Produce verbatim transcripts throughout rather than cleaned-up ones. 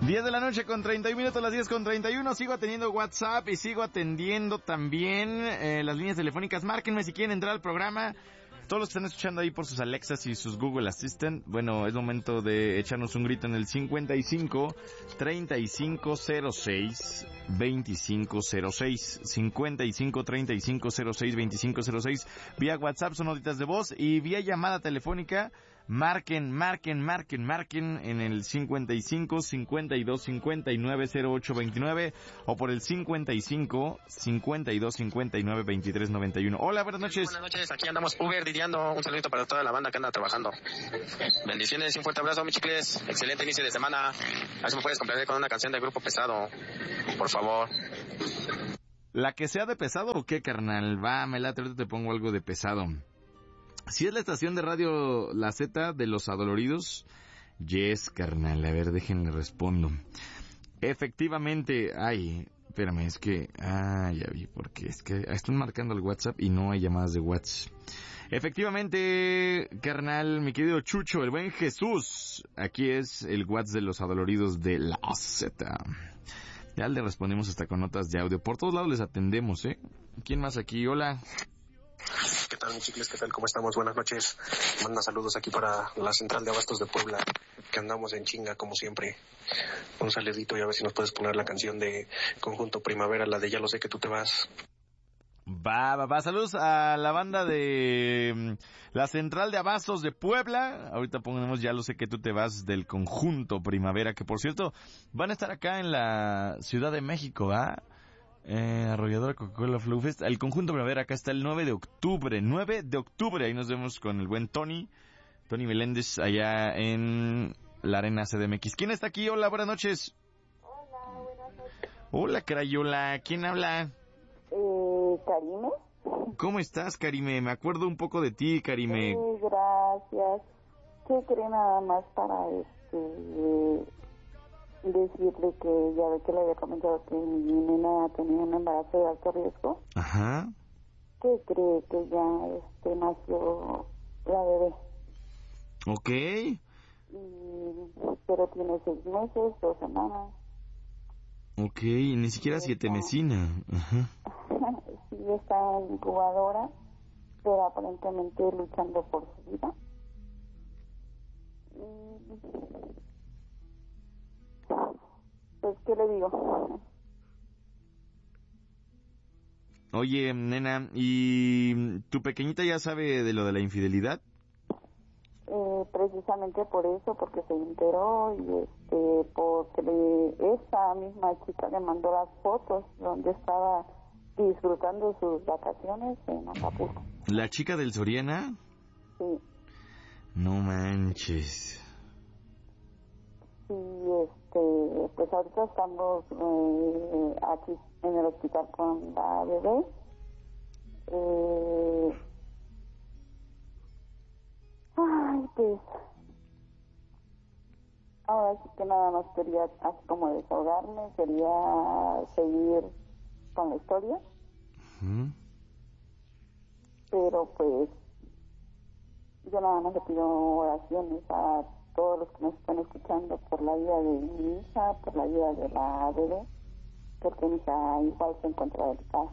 diez de la noche con treinta y uno minutos, las diez con treinta y uno. Sigo atendiendo WhatsApp y sigo atendiendo también eh, las líneas telefónicas. Márquenme si quieren entrar al programa. Todos los que están escuchando ahí por sus Alexas y sus Google Assistant, bueno, es momento de echarnos un grito en el cincuenta y cinco, treinta y cinco cero seis, veinticinco cero seis, cincuenta y cinco, treinta y cinco cero seis, veinticinco cero seis, vía WhatsApp son notitas de voz y vía llamada telefónica. Marquen, marquen, marquen, marquen en el cincuenta y cinco, cincuenta y dos, cincuenta y nueve, cero ocho veintinueve o por el cincuenta y cinco, cincuenta y dos, cincuenta y nueve, veintitrés noventa y uno. Hola, buenas noches. Buenas noches, aquí andamos Uber Didiando, un saludito para toda la banda que anda trabajando. Bendiciones y un fuerte abrazo, mis chicles. Excelente inicio de semana. A ver si me puedes complacer con una canción de Grupo Pesado, por favor. ¿La que sea de pesado o qué, carnal? Va, me late, ahorita te pongo algo de pesado. Si es la estación de radio La Z de los Adoloridos, yes, carnal, a ver, déjenle respondo. Efectivamente, ay, espérame, es que, ah, ya vi, porque es que están marcando el WhatsApp y no hay llamadas de WhatsApp. Efectivamente, carnal, mi querido Chucho, el buen Jesús, aquí es el WhatsApp de los Adoloridos de La Z. Ya le respondimos hasta con notas de audio, por todos lados les atendemos, ¿eh? ¿Quién más aquí? Hola. ¿Qué tal, mis chicles? ¿Qué tal? ¿Cómo estamos? Buenas noches. Manda saludos aquí para la central de abastos de Puebla, que andamos en chinga como siempre. Un saludito y a ver si nos puedes poner la canción de Conjunto Primavera, la de Ya lo sé que tú te vas. Va, va, va. Saludos a la banda de um, la central de abastos de Puebla. Ahorita ponemos Ya lo sé que tú te vas del Conjunto Primavera, que por cierto van a estar acá en la Ciudad de México, ¿ah? Eh, Arrolladora Coca-Cola Flow Fest. El Conjunto Primavera acá está el nueve de octubre. nueve de octubre. Ahí nos vemos con el buen Tony. Tony Meléndez allá en la Arena C D M X. ¿Quién está aquí? Hola, buenas noches. Hola, buenas noches. Hola, Crayola. ¿Quién habla? Eh, Karime. ¿Cómo estás, Karime? Me acuerdo un poco de ti, Karime. Sí, gracias. ¿Qué cree nada más para este... decirle que ya ve que le había comentado que mi nena tenía un embarazo de alto riesgo? Ajá. ¿Qué cree que ya este nació la bebé? Ok. Y, pero tiene seis meses, dos semanas. Ok, ni siquiera siete mesina. Ajá. Sí, está en incubadora, pero aparentemente luchando por su vida. Y, pues, ¿qué le digo? Oye, nena, ¿y tu pequeñita ya sabe de lo de la infidelidad? Eh, precisamente por eso, porque se enteró y este, porque le, esa misma chica le mandó las fotos donde estaba disfrutando sus vacaciones en Acapulco. ¿La chica del Soriana? Sí. No manches. Sí, este, pues ahorita estamos eh, aquí en el hospital con la bebé. Eh, ay, pues, ahora sí que nada más quería, así como desahogarme, quería seguir con la historia. ¿Mm? Pero pues, yo nada más le pido oraciones a todos los que nos están escuchando por la vida de mi hija, por la vida de la bebé, porque mi hija igual se encuentra delicada.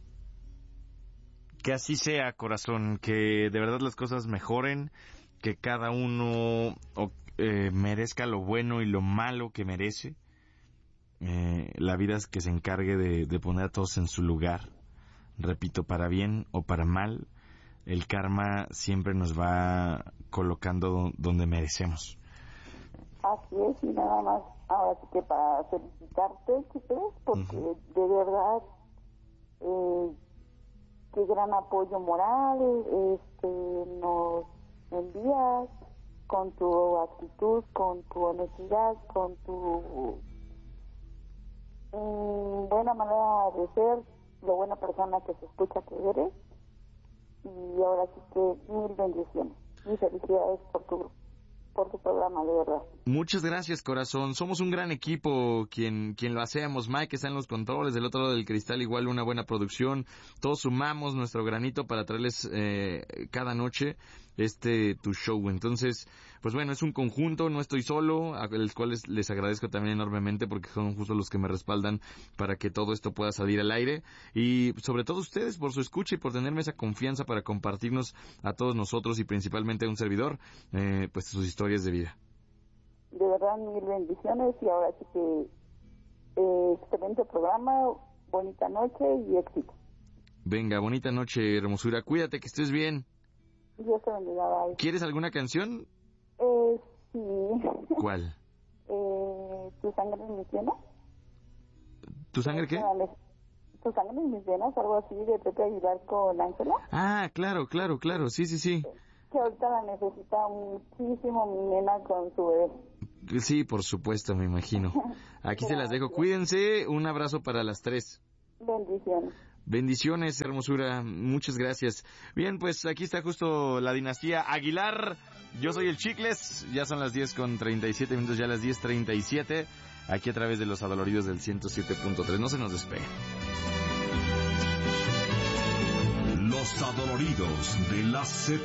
Que así sea, corazón, que de verdad las cosas mejoren, que cada uno o, eh, merezca lo bueno y lo malo que merece. Eh, la vida es que se encargue de, de poner a todos en su lugar. Repito, para bien o para mal, el karma siempre nos va colocando donde merecemos. Así es, y nada más, ahora sí que para felicitarte, chicos, porque uh-huh. de verdad, eh, qué gran apoyo moral este nos envías con tu actitud, con tu honestidad, con tu eh, buena manera de ser, lo buena persona que se escucha que eres. Y ahora sí que mil bendiciones y felicidades por tu por tu programa, de verdad. Muchas gracias, corazón. Somos un gran equipo quien quien lo hacemos. Mike está en los controles, del otro lado del cristal igual una buena producción. Todos sumamos nuestro granito para traerles eh, cada noche este tu show. Entonces, pues bueno, es un conjunto, no estoy solo, a los cuales les agradezco también enormemente porque son justo los que me respaldan para que todo esto pueda salir al aire, y sobre todo ustedes por su escucha y por tenerme esa confianza para compartirnos a todos nosotros y principalmente a un servidor, eh, pues sus historias de vida. De verdad, mil bendiciones, y ahora sí que eh, excelente programa, bonita noche y éxito. Venga, bonita noche, hermosura, cuídate, que estés bien. Dios te bendiga, bye. ¿Quieres alguna canción? Eh, sí. ¿Cuál? eh, ¿Tu sangre en mis venas? ¿Tu sangre qué? ¿Tu sangre en mis venas? Algo así, de Pepe Aguilar con Ángela. Ah, claro, claro, claro, sí, sí, sí. Que ahorita la necesita muchísimo mi nena con su bebé. Sí, por supuesto, me imagino. Aquí se las dejo. Cuídense. Un abrazo para las tres. Bendiciones. Bendiciones, hermosura. Muchas gracias. Bien, pues aquí está justo la dinastía Aguilar. Yo soy el Chicles. Ya son las diez con treinta y siete minutos, ya las diez treinta y siete. Aquí a través de los Adoloridos del ciento siete punto tres. No se nos despeguen. Los Adoloridos de la Z.